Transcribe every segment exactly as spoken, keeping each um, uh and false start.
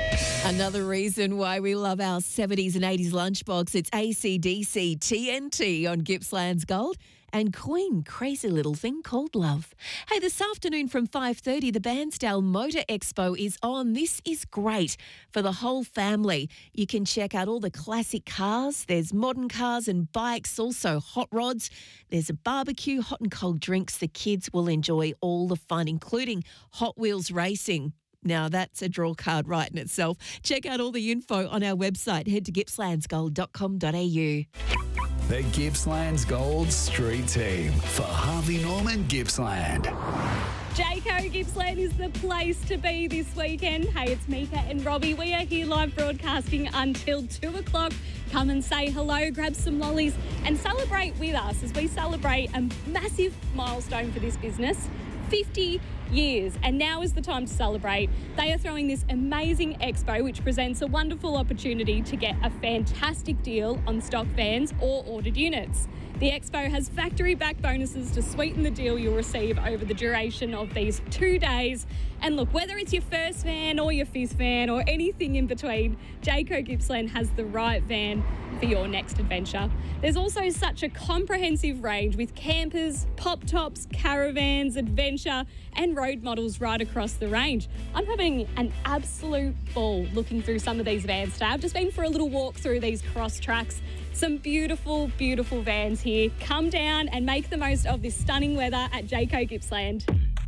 Another reason why we love our seventies and eighties lunchbox, it's A C D C T N T on Gippsland's Gold and Queen, Crazy Little Thing Called Love. Hey, this afternoon from five thirty, the Bairnsdale Motor Expo is on. This is great for the whole family. You can check out all the classic cars. There's modern cars and bikes, also hot rods. There's a barbecue, hot and cold drinks. The kids will enjoy all the fun, including Hot Wheels racing. Now, that's a draw card right in itself. Check out all the info on our website. Head to gippslands gold dot com dot a u. The Gippsland's Gold Street Team for Harvey Norman Gippsland. Jayco Gippsland is the place to be this weekend. Hey, it's Mika and Robbie. We are here live broadcasting until two o'clock. Come and say hello, grab some lollies and celebrate with us as we celebrate a massive milestone for this business. fifty years, and now is the time to celebrate. They are throwing this amazing expo which presents a wonderful opportunity to get a fantastic deal on stock vans or ordered units. The expo has factory back bonuses to sweeten the deal you'll receive over the duration of these two days. And look, whether it's your first van or your fifth van or anything in between, Jayco Gippsland has the right van for your next adventure. There's also such a comprehensive range with campers, pop tops, caravans, adventure and road models right across the range. I'm having an absolute ball looking through some of these vans today. I've just been for a little walk through these cross tracks. Some beautiful, beautiful vans here. Come down and make the most of this stunning weather at Jayco Gippsland.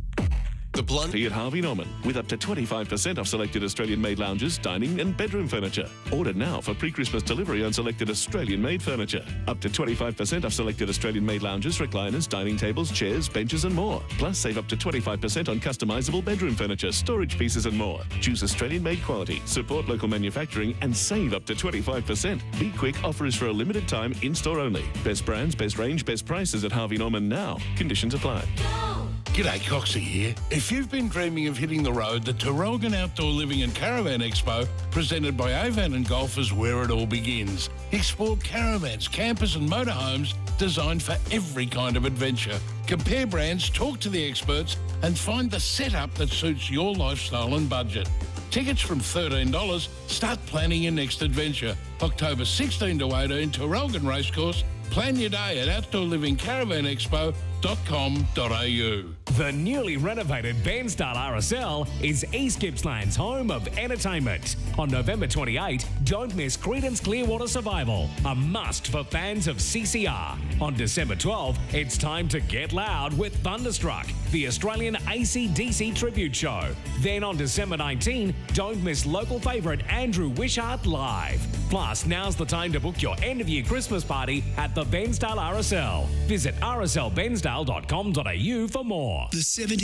The Blunt at Harvey Norman with up to twenty-five percent off selected Australian-made lounges, dining and bedroom furniture. Order now for pre-Christmas delivery on selected Australian-made furniture. Up to twenty-five percent off selected Australian-made lounges, recliners, dining tables, chairs, benches and more. Plus, save up to twenty-five percent on customisable bedroom furniture, storage pieces and more. Choose Australian-made quality, support local manufacturing and save up to twenty-five percent. Be quick, offer is for a limited time, in-store only. Best brands, best range, best prices at Harvey Norman now. Conditions apply. G'day, Coxie here. If you've been dreaming of hitting the road, the Terrelgan Outdoor Living and Caravan Expo, presented by Avan and Golf, is where it all begins. Explore caravans, campers and motorhomes designed for every kind of adventure. Compare brands, talk to the experts and find the setup that suits your lifestyle and budget. Tickets from thirteen dollars. Start planning your next adventure. October sixteenth to eighteen, Terrelgan Racecourse. Plan your day at outdoor living caravan expo dot com dot a u. The newly renovated Bairnsdale R S L is East Gippsland's home of entertainment. On November twenty-eighth, don't miss Creedence Clearwater Survival, a must for fans of C C R. On December twelfth, it's time to get loud with Thunderstruck, the Australian A C D C tribute show. Then on December nineteenth, don't miss local favourite Andrew Wishart live. Plus, now's the time to book your end-of-year Christmas party at the Bairnsdale R S L. Visit r s l bairnsdale dot com dot a u for more. The seventies